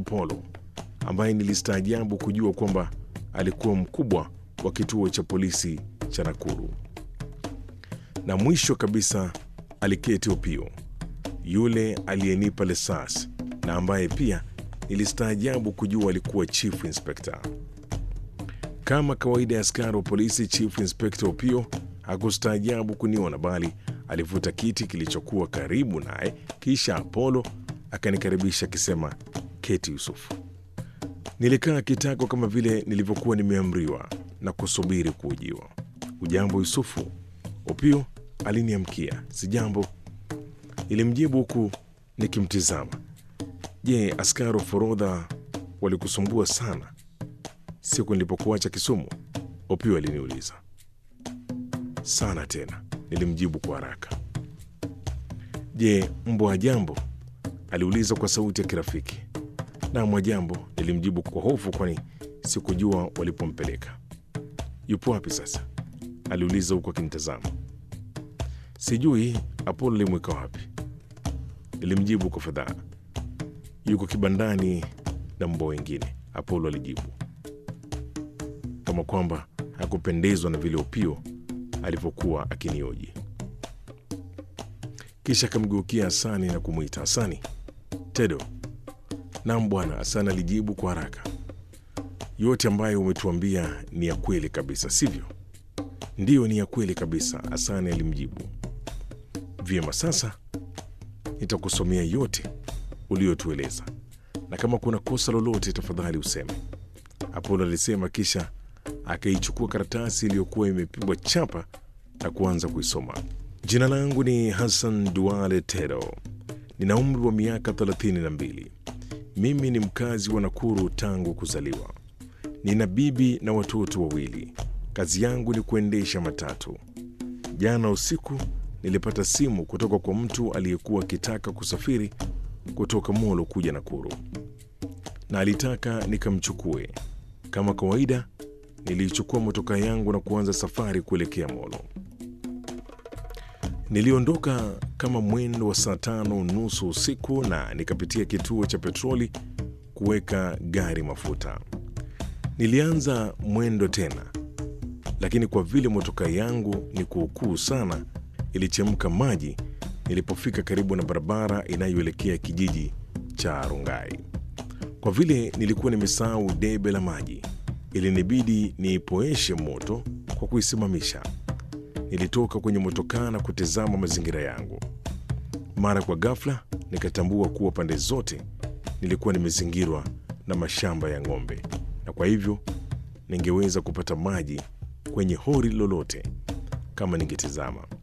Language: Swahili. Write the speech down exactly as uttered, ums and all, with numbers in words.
Apollo, ambaye nilistaajabu kujua kwamba alikuwa mkubwa wa kituo cha polisi cha Nakuru. Na mwisho kabisa aliketi Opiyo, yule aliyenipa lesasi na ambaye pia nilistaajabu kujua alikuwa Chief Inspector. Kama kawaida ya askari wa polisi, Chief Inspector Opiyo hakustaajabu kuniona, bali alivuta kiti kilichokuwa karibu naye, kisha Apollo akanikaribisha akisema, keti Yusufu. Nilikaa kitako kama vile nilivyokuwa nimeamriwa na kusubiri kuujiwa. Ujambo Yusufu? Opiyo aliniamkia. Sijambo, nilimjibu huku nikimtizama. Je, askari wa forodha walikusumbua sana siku nilipokuacha Kisumu? Opiyo aliniuliza. Sana tena, nilimjibu kwa haraka. Je, mbwa hajambo? Aliuliza kwa sauti ya kirafiki. Naam hajambo, nilimjibu kwa hofu, kwani sikujua walipompeleka. Yupo wapi sasa? Aliuliza huku akinitazama. Sijui. Apollo alimweka wapi? Nilimjibu kwa fadhaa. Yuko kibandani na mbwa wengine, Apollo alijibu, kama kwamba hakupendezwa na vile Opiyo alivyokuwa akinioji. Kisha akamgeukia Hasani na kumwita, Hasani. Tedo. Naam bwana, Hasani alijibu kwa haraka. Yote ambayo umetuambia ni ya kweli kabisa, sivyo? Ndiyo, ni ya kweli kabisa, Hasani alimjibu. Vyema, sasa nitakusomea yote uliyotueleza, na kama kuna kosa lolote tafadhali useme, Apollo alisema, kisha akaichukua karatasi iliyokuwa imepigwa chapa na kuanza kuisoma. Jina langu ni Hassan Duale Tedo. Nina umri wa miaka thelathini na mbili. Mimi ni mkazi wa Nakuru tangu kuzaliwa. Nina bibi na watoto wawili. Kazi yangu ni kuendesha matatu. Jana usiku nilipata simu kutoka kwa mtu aliyekuwa akitaka kusafiri kutoka Molo kuja Nakuru, na alitaka nikamchukue. Kama kawaida, nilichukua motoka yangu na kuanza safari kuelekea Molo. Niliondoka kama mwendo wa saa tano nusu usiku na nikapitia kituo cha petroli kuweka gari mafuta. Nilianza mwendo tena, lakini kwa vile motoka yangu ni kuukuu sana, ilichemka maji nilipofika karibu na barabara inayoelekea kijiji cha Rongai. Kwa vile nilikuwa nimesahau debe la maji, ilinibidi niipoeshe moto kwa kuisimamisha. Nilitoka kwenye motokaa na kutazama mazingira yangu. Mara kwa ghafla nikatambua kuwa pande zote nilikuwa nimezingirwa na mashamba ya ng'ombe, na kwa hivyo ningeweza kupata maji kwenye hori lolote kama ningetizama.